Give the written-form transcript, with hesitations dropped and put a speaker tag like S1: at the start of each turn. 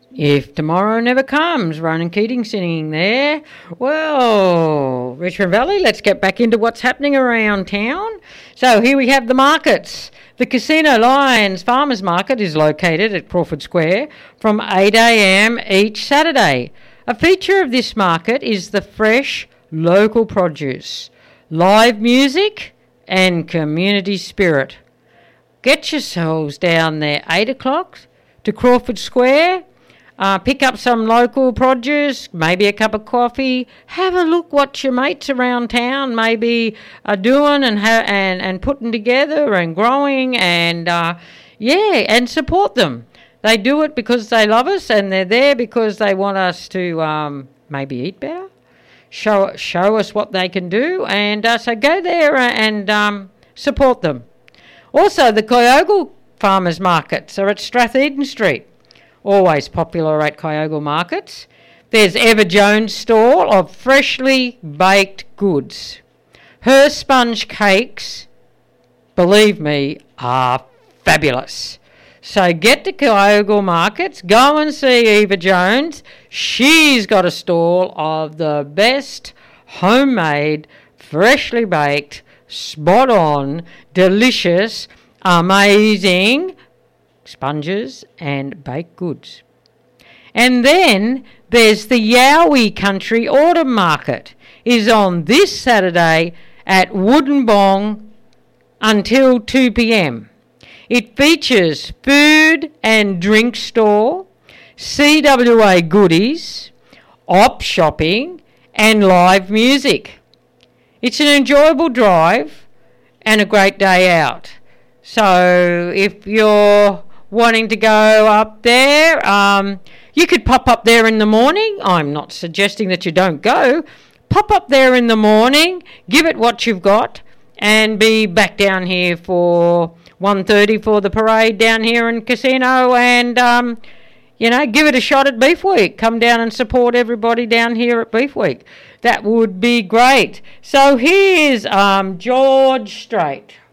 S1: If tomorrow never comes, Ronan Keating singing there. Well, Richmond Valley, let's get back into what's happening around town. So here we have the markets. The Casino Lions Farmers Market is located at Crawford Square from 8 a.m. each Saturday. A feature of this market is the fresh local produce, live music and community spirit. Get yourselves down there 8 o'clock to Crawford Square. Pick up some local produce, maybe a cup of coffee. Have a look what your mates around town maybe are doing and putting together and growing, and and support them. They do it because they love us, and they're there because they want us to maybe eat better, show us what they can do, and so go there and support them. Also, the Kyogle Farmers Markets are at Stratheden Street. Always popular at Kyogle Markets. There's Eva Jones' stall of freshly baked goods. Her sponge cakes, believe me, are fabulous. So get to Kyogle Markets, go and see Eva Jones. She's got a stall of the best homemade, freshly baked, spot on, delicious, amazing sponges and baked goods. And then there's the Yowie Country Autumn Market is on this Saturday at Wollongong until 2 p.m. It features food and drink store, CWA goodies, op shopping and live music. It's an enjoyable drive and a great day out. So if you're wanting to go up there, you could pop up there in the morning. I'm not suggesting that you don't go. Pop up there in the morning, give it what you've got, and be back down here for 1:30 for the parade down here in Casino, and give it a shot at Beef Week. Come down and support everybody down here at Beef Week. That would be great. So here's George Strait.